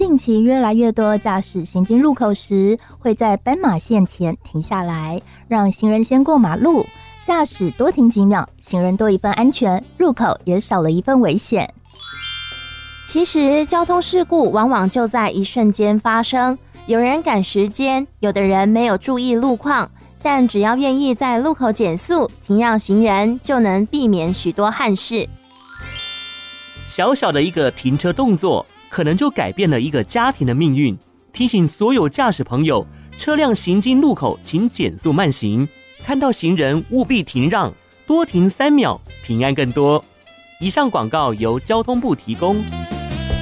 近期越来越多驾驶行经路口时，会在斑马线前停下来，让行人先过马路。驾驶多停几秒，行人多一份安全，路口也少了一份危险。 其实交通事故往往就在一瞬间发生，有人赶时间，有的人没有注意路况，但只要愿意在路口减速，停让行人，就能避免许多憾事。 小小的一个停车动作，可能就改变了一个家庭的命运。提醒所有驾驶朋友，车辆行经路口请减速慢行，看到行人务必停让，多停3秒，平安更多。以上广告由交通部提供。